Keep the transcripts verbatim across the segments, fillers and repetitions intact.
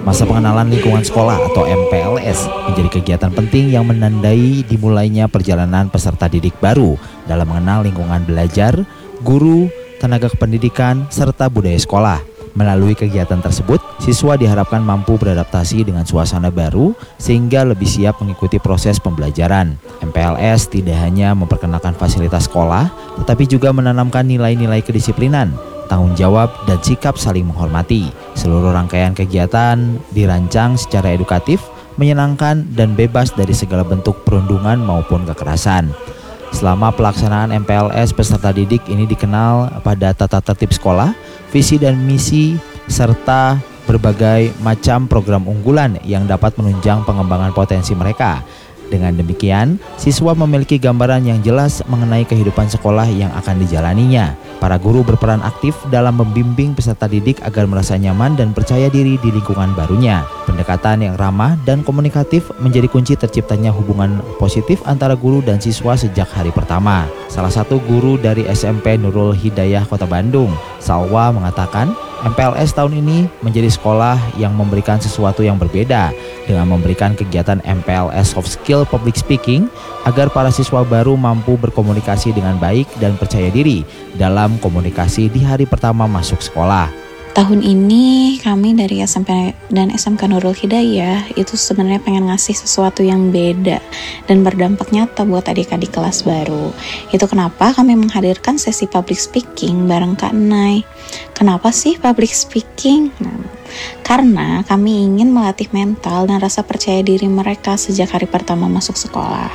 Masa pengenalan lingkungan sekolah atau M P L S menjadi kegiatan penting yang menandai dimulainya perjalanan peserta didik baru dalam mengenal lingkungan belajar, guru, tenaga kependidikan, serta budaya sekolah. Melalui kegiatan tersebut, siswa diharapkan mampu beradaptasi dengan suasana baru sehingga lebih siap mengikuti proses pembelajaran. M P L S tidak hanya memperkenalkan fasilitas sekolah, tetapi juga menanamkan nilai-nilai kedisiplinan, tanggung jawab, dan sikap saling menghormati. Seluruh rangkaian kegiatan dirancang secara edukatif, menyenangkan, dan bebas dari segala bentuk perundungan maupun kekerasan. Selama pelaksanaan M P L S, peserta didik ini dikenal pada tata tertib sekolah, visi dan misi, serta berbagai macam program unggulan yang dapat menunjang pengembangan potensi mereka. Dengan demikian, siswa memiliki gambaran yang jelas mengenai kehidupan sekolah yang akan dijalaninya. Para guru berperan aktif dalam membimbing peserta didik agar merasa nyaman dan percaya diri di lingkungan barunya. Pendekatan yang ramah dan komunikatif menjadi kunci terciptanya hubungan positif antara guru dan siswa sejak hari pertama. Salah satu guru dari S M P Nurul Hidayah Kota Bandung, Salwa, mengatakan, M P L S tahun ini menjadi sekolah yang memberikan sesuatu yang berbeda dengan memberikan kegiatan M P L S Soft Skill Public Speaking agar para siswa baru mampu berkomunikasi dengan baik dan percaya diri dalam komunikasi di hari pertama masuk sekolah. Tahun ini kami dari S M P dan S M K Nurul Hidayah itu sebenarnya pengen ngasih sesuatu yang beda dan berdampak nyata buat adik-adik kelas baru. Itu kenapa kami menghadirkan sesi public speaking bareng Kak Nay. Kenapa sih public speaking? Nah, karena kami ingin melatih mental dan rasa percaya diri mereka sejak hari pertama masuk sekolah.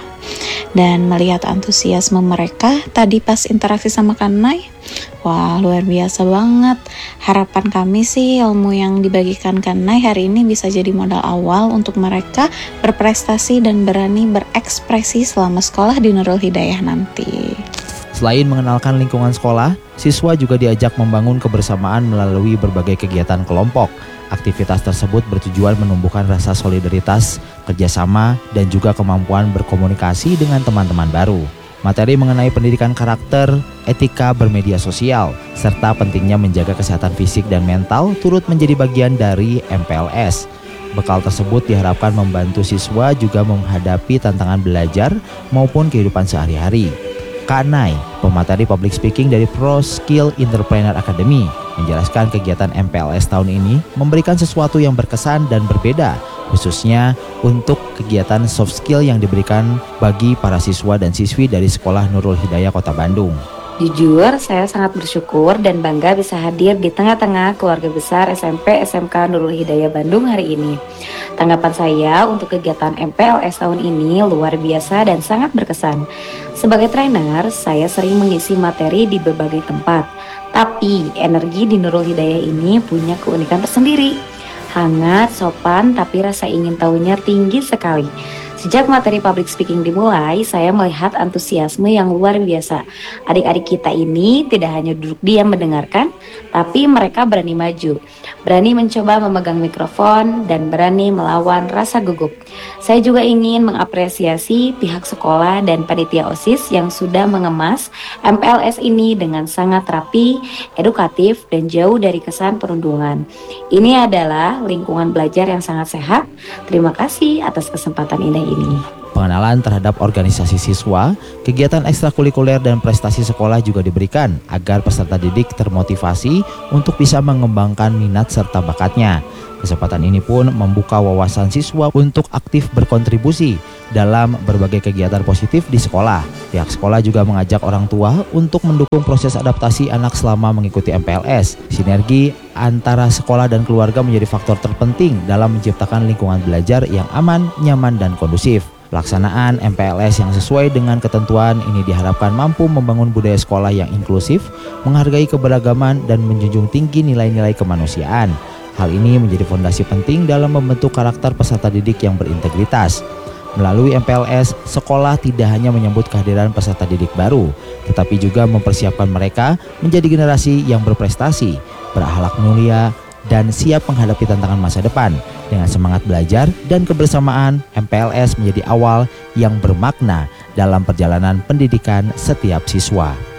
Dan melihat antusiasme mereka tadi pas interaksi sama Kak Nay, wah, luar biasa banget. Harapan kami sih ilmu yang dibagikan Kak Nay hari ini bisa jadi modal awal untuk mereka berprestasi dan berani berekspresi selama sekolah di Nurul Hidayah nanti. Selain mengenalkan lingkungan sekolah, siswa juga diajak membangun kebersamaan melalui berbagai kegiatan kelompok. Aktivitas tersebut bertujuan menumbuhkan rasa solidaritas, kerjasama, dan juga kemampuan berkomunikasi dengan teman-teman baru. Materi mengenai pendidikan karakter, etika bermedia sosial, serta pentingnya menjaga kesehatan fisik dan mental turut menjadi bagian dari M P L S. Bekal tersebut diharapkan membantu siswa juga menghadapi tantangan belajar maupun kehidupan sehari-hari. Kak Nay, pemateri public speaking dari Pro Skill Entrepreneur Academy, menjelaskan kegiatan M P L S tahun ini memberikan sesuatu yang berkesan dan berbeda, khususnya untuk kegiatan soft skill yang diberikan bagi para siswa dan siswi dari Sekolah Nurul Hidayah Kota Bandung. Jujur, saya sangat bersyukur dan bangga bisa hadir di tengah-tengah keluarga besar S M P S M K Nurul Hidayah Bandung hari ini. Tanggapan saya untuk kegiatan M P L S tahun ini luar biasa dan sangat berkesan. Sebagai trainer, saya sering mengisi materi di berbagai tempat. Tapi energi di Nurul Hidayah ini punya keunikan tersendiri. Hangat, sopan, tapi rasa ingin tahunya tinggi sekali. Sejak materi public speaking dimulai, saya melihat antusiasme yang luar biasa. Adik-adik kita ini tidak hanya duduk diam mendengarkan, tapi mereka berani maju, berani mencoba memegang mikrofon, dan berani melawan rasa gugup. Saya juga ingin mengapresiasi pihak sekolah dan panitia OSIS yang sudah mengemas M P L S ini dengan sangat rapi, edukatif, dan jauh dari kesan perundungan. Ini adalah lingkungan belajar yang sangat sehat. Terima kasih atas kesempatan indah ini. Pengenalan terhadap organisasi siswa, kegiatan ekstrakurikuler dan prestasi sekolah juga diberikan agar peserta didik termotivasi untuk bisa mengembangkan minat serta bakatnya. Kesempatan ini pun membuka wawasan siswa untuk aktif berkontribusi dalam berbagai kegiatan positif di sekolah. Pihak sekolah juga mengajak orang tua untuk mendukung proses adaptasi anak selama mengikuti M P L S. Sinergi antara sekolah dan keluarga menjadi faktor terpenting dalam menciptakan lingkungan belajar yang aman, nyaman, dan kondusif. Pelaksanaan M P L S yang sesuai dengan ketentuan ini diharapkan mampu membangun budaya sekolah yang inklusif, menghargai keberagaman, dan menjunjung tinggi nilai-nilai kemanusiaan. Hal ini menjadi fondasi penting dalam membentuk karakter peserta didik yang berintegritas. Melalui M P L S, sekolah tidak hanya menyambut kehadiran peserta didik baru, tetapi juga mempersiapkan mereka menjadi generasi yang berprestasi, berakhlak mulia, dan siap menghadapi tantangan masa depan. Dengan semangat belajar dan kebersamaan, M P L S menjadi awal yang bermakna dalam perjalanan pendidikan setiap siswa.